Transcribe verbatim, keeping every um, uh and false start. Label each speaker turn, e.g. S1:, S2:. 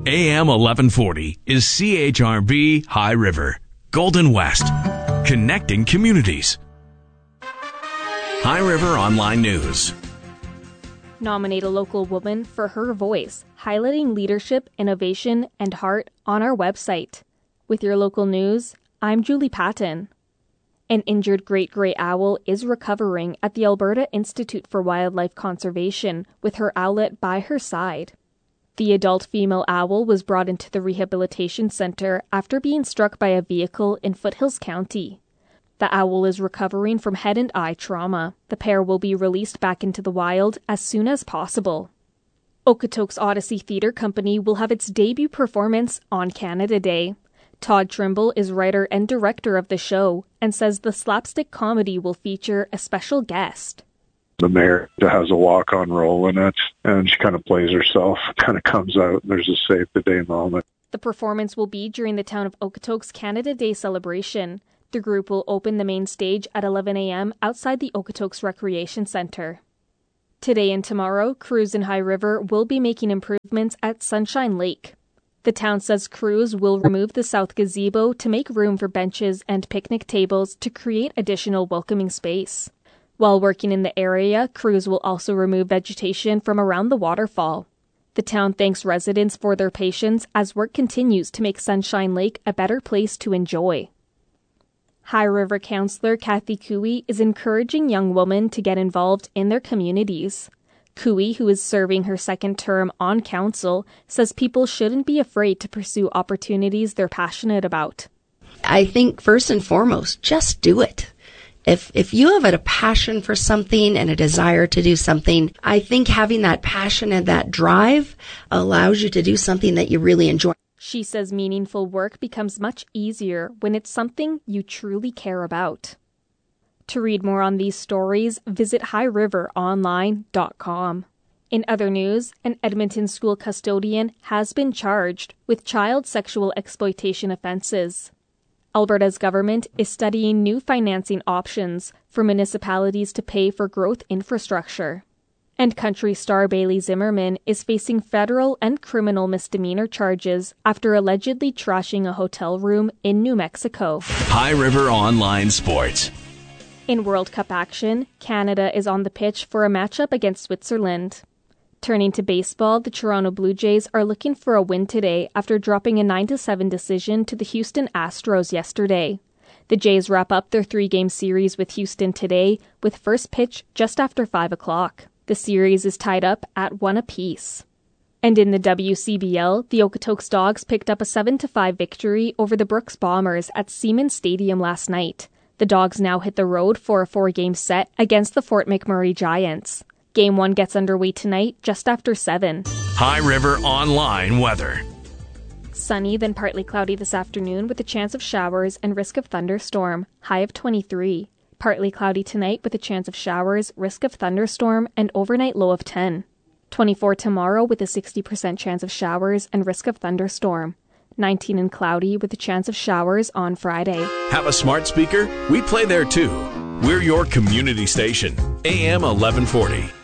S1: A M eleven forty is C H R B High River, Golden West, connecting communities. High River Online News.
S2: Nominate a local woman for her voice, highlighting leadership, innovation, and heart on our website. With your local news, I'm Julie Patton. An injured great gray owl is recovering at the Alberta Institute for Wildlife Conservation with her owlet by her side. The adult female owl was brought into the rehabilitation centre after being struck by a vehicle in Foothills County. The owl is recovering from head and eye trauma. The pair will be released back into the wild as soon as possible. Okotoks Odyssey Theatre Company will have its debut performance on Canada Day. Todd Trimble is writer and director of the show and says the slapstick comedy will feature a special guest.
S3: The mayor has a walk-on role in it, and she kind of plays herself, kind of comes out, and there's a save the day moment.
S2: The performance will be during the Town of Okotoks Canada Day celebration. The group will open the main stage at eleven a.m. outside the Okotoks Recreation Centre. Today and tomorrow, crews in High River will be making improvements at Sunshine Lake. The town says crews will remove the south gazebo to make room for benches and picnic tables to create additional welcoming space. While working in the area, crews will also remove vegetation from around the waterfall. The town thanks residents for their patience as work continues to make Sunshine Lake a better place to enjoy. High River Councillor Kathy Cooey is encouraging young women to get involved in their communities. Cooey, who is serving her second term on council, says people shouldn't be afraid to pursue opportunities they're passionate about.
S4: I think first and foremost, just do it. If if you have a passion for something and a desire to do something, I think having that passion and that drive allows you to do something that you really enjoy.
S2: She says meaningful work becomes much easier when it's something you truly care about. To read more on these stories, visit high river online dot com. In other news, an Edmonton school custodian has been charged with child sexual exploitation offences. Alberta's government is studying new financing options for municipalities to pay for growth infrastructure. And country star Bailey Zimmerman is facing federal and criminal misdemeanor charges after allegedly trashing a hotel room in New Mexico.
S1: High River Online Sports.
S2: In World Cup action, Canada is on the pitch for a matchup against Switzerland. Turning to baseball, the Toronto Blue Jays are looking for a win today after dropping a nine to seven decision to the Houston Astros yesterday. The Jays wrap up their three-game series with Houston today, with first pitch just after five o'clock. The series is tied up at one apiece. And in the W C B L, the Okotoks Dogs picked up a seven to five victory over the Brooks Bombers at Siemens Stadium last night. The Dogs now hit the road for a four-game set against the Fort McMurray Giants. Game one gets underway tonight just after seven.
S1: High River Online weather.
S2: Sunny, then partly cloudy this afternoon with a chance of showers and risk of thunderstorm, high of twenty-three. Partly cloudy tonight with a chance of showers, risk of thunderstorm, and overnight low of ten. twenty-four tomorrow with a sixty percent chance of showers and risk of thunderstorm. nineteen and cloudy with a chance of showers on Friday.
S1: Have a smart speaker? We play there too. We're your community station, A M eleven forty.